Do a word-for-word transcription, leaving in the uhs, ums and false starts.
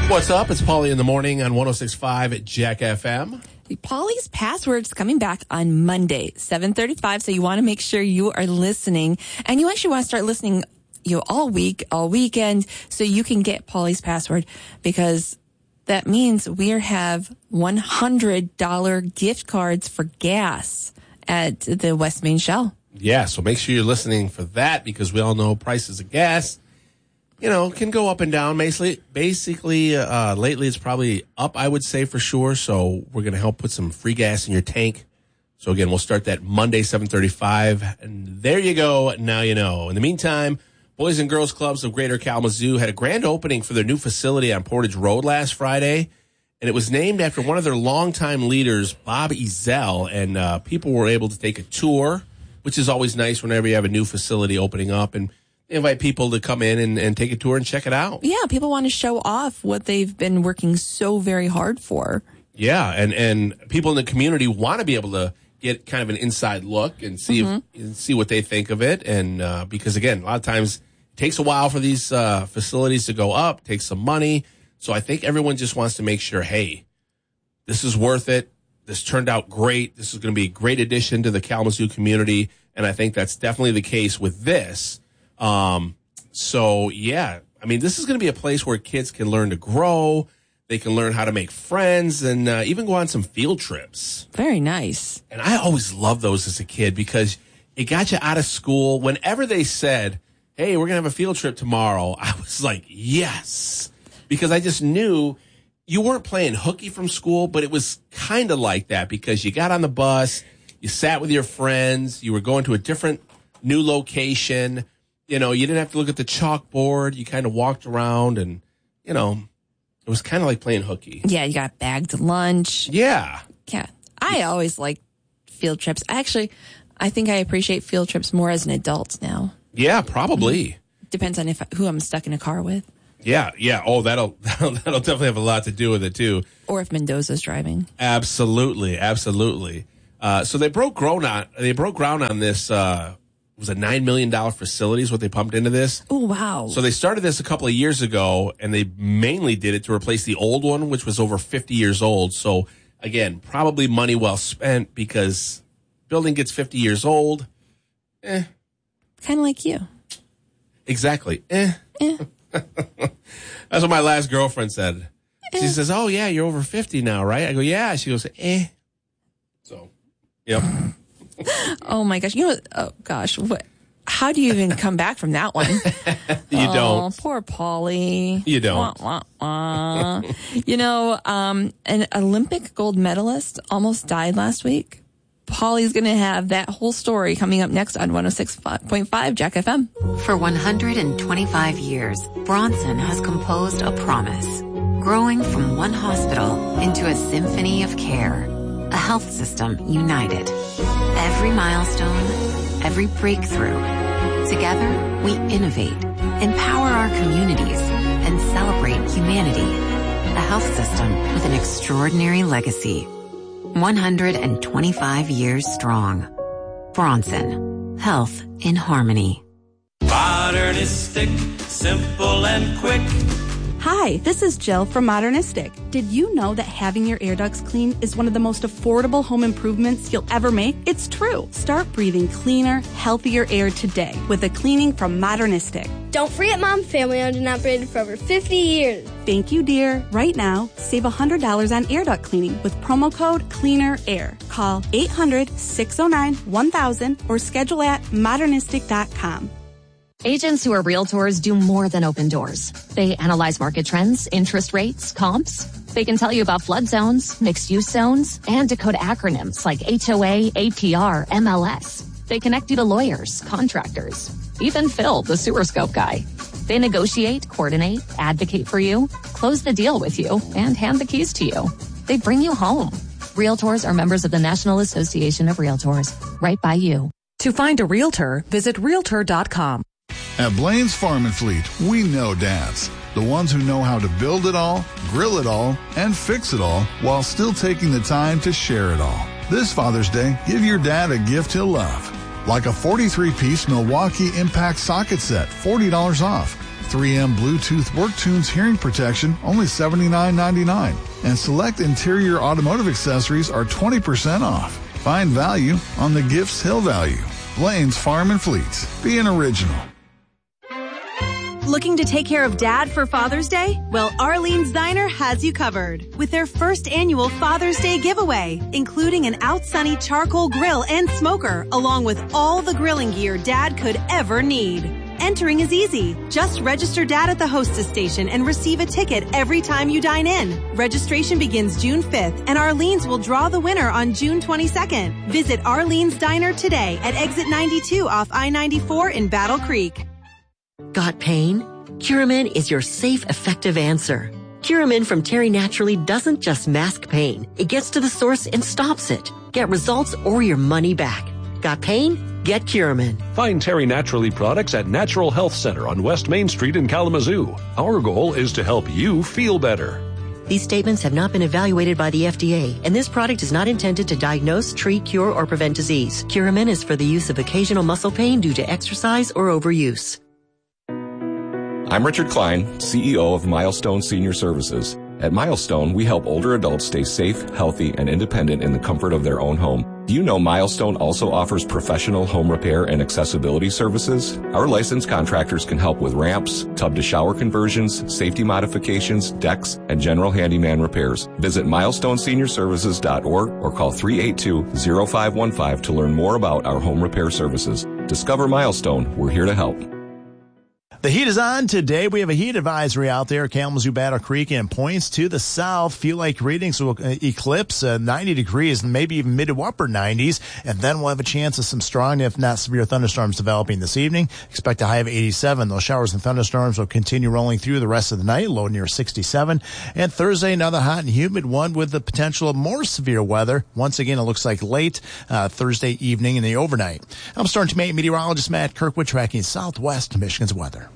What's up? It's Paulie in the morning on one oh six point five at Jack F M. Paulie's Password's coming back on Monday, seven thirty-five. So you want to make sure you are listening, and you actually want to start listening, you know, all week, all weekend, so you can get Paulie's Password, because that means we have one hundred dollars gift cards for gas at the West Main Shell. Yeah, so make sure you're listening for that, because we all know prices of gas, you know, can go up and down. Basically, basically uh, lately it's probably up, I would say, for sure. So we're going to help put some free gas in your tank. So again, we'll start that Monday, seven thirty-five. And there you go. Now you know. In the meantime, Boys and Girls Clubs of Greater Kalamazoo had a grand opening for their new facility on Portage Road last Friday. And it was named after one of their longtime leaders, Bob Ezell. And uh, people were able to take a tour, which is always nice whenever you have a new facility opening up. And invite people to come in and, and take a tour and check it out. Yeah, people want to show off what they've been working so very hard for. Yeah, and, and people in the community want to be able to get kind of an inside look and see mm-hmm. if, and see what they think of it. And uh, because, again, a lot of times it takes a while for these uh, facilities to go up, takes some money. So I think everyone just wants to make sure, hey, this is worth it. This turned out great. This is going to be a great addition to the Kalamazoo community. And I think that's definitely the case with this. Um, so yeah, I mean, this is going to be a place where kids can learn to grow. They can learn how to make friends and uh, even go on some field trips. Very nice. And I always loved those as a kid, because it got you out of school. Whenever they said, hey, we're going to have a field trip tomorrow, I was like, yes, because I just knew you weren't playing hooky from school, but it was kind of like that, because you got on the bus, you sat with your friends, you were going to a different new location. You know, you didn't have to look at the chalkboard. You kind of walked around and, you know, it was kind of like playing hooky. Yeah, you got bagged lunch. Yeah. Yeah. I always like field trips. Actually, I think I appreciate field trips more as an adult now. Yeah, probably. Depends on if who I'm stuck in a car with. Yeah, yeah. Oh, that'll that'll, that'll definitely have a lot to do with it, too. Or if Mendoza's driving. Absolutely, absolutely. Uh, so they broke ground on, they broke ground on this uh It was a nine million dollars facility is what they pumped into this. Oh, wow. So they started this a couple of years ago, and they mainly did it to replace the old one, which was over fifty years old. So, again, probably money well spent, because building gets fifty years old. Eh. Kind of like you. Exactly. Eh. Eh. That's what my last girlfriend said. Eh. She says, oh, yeah, you're over fifty now, right? I go, yeah. She goes, eh. So, yep. Oh my gosh! You know, oh gosh, what? How do you even come back from that one? You oh, don't. Poor Paulie. You don't. Wah, wah, wah. You know, um, an Olympic gold medalist almost died last week. Paulie's going to have that whole story coming up next on one oh six point five Jack F M. For one hundred twenty-five years, Bronson has composed a promise, growing from one hospital into a symphony of care, a health system united. Every milestone, every breakthrough. Together, we innovate, empower our communities, and celebrate humanity. A health system with an extraordinary legacy. one hundred twenty-five years strong. Bronson. Health in harmony. Modernistic, simple and quick. Hi, this is Jill from Modernistic. Did you know that having your air ducts clean is one of the most affordable home improvements you'll ever make? It's true. Start breathing cleaner, healthier air today with a cleaning from Modernistic. Don't forget Mom Family Owned and Operated for over fifty years. Thank you, dear. Right now, save one hundred dollars on air duct cleaning with promo code CLEANERAIR. Call eight hundred, six oh nine, one thousand or schedule at modernistic dot com. Agents who are realtors do more than open doors. They analyze market trends, interest rates, comps. They can tell you about flood zones, mixed-use zones, and decode acronyms like H O A, A P R, M L S. They connect you to lawyers, contractors, even Phil, the sewer scope guy. They negotiate, coordinate, advocate for you, close the deal with you, and hand the keys to you. They bring you home. Realtors are members of the National Association of Realtors, right by you. To find a realtor, visit realtor dot com. At Blaine's Farm and Fleet, we know dads. The ones who know how to build it all, grill it all, and fix it all while still taking the time to share it all. This Father's Day, give your dad a gift he'll love. Like a forty-three piece Milwaukee Impact socket set, forty dollars off. three M Bluetooth WorkTunes hearing protection, only seventy-nine ninety-nine. And select interior automotive accessories are twenty percent off. Find value on the Gifts Hill Value. Blaine's Farm and Fleet. Be an original. Looking to take care of Dad for Father's Day? Well, Arlene's Diner has you covered with their first annual Father's Day giveaway, including an Out Sunny charcoal grill and smoker, along with all the grilling gear Dad could ever need. Entering is easy. Just register Dad at the hostess station and receive a ticket every time you dine in. Registration begins June fifth, and Arlene's will draw the winner on June twenty-second. Visit Arlene's Diner today at exit ninety-two off I ninety-four in Battle Creek. Got pain? Curamin is your safe, effective answer. Curamin from Terry Naturally doesn't just mask pain. It gets to the source and stops it. Get results or your money back. Got pain? Get Curamin. Find Terry Naturally products at Natural Health Center on West Main Street in Kalamazoo. Our goal is to help you feel better. These statements have not been evaluated by the F D A, and this product is not intended to diagnose, treat, cure, or prevent disease. Curamin is for the use of occasional muscle pain due to exercise or overuse. I'm Richard Klein, C E O of Milestone Senior Services. At Milestone, we help older adults stay safe, healthy, and independent in the comfort of their own home. Do you know Milestone also offers professional home repair and accessibility services? Our licensed contractors can help with ramps, tub-to-shower conversions, safety modifications, decks, and general handyman repairs. Visit milestone senior services dot org or call three eight two, zero five one five to learn more about our home repair services. Discover Milestone. We're here to help. The heat is on today. We have a heat advisory out there, Kalamazoo, Battle Creek, and points to the south. Feel like readings will eclipse uh, ninety degrees, maybe even mid to upper nineties. And then we'll have a chance of some strong, if not severe, thunderstorms developing this evening. Expect a high of eighty-seven. Those showers and thunderstorms will continue rolling through the rest of the night, low near sixty-seven. And Thursday, another hot and humid one with the potential of more severe weather. Once again, it looks like late uh, Thursday evening and the overnight. I'm Storm Team eight meteorologist Matt Kirkwood tracking Southwest Michigan's weather.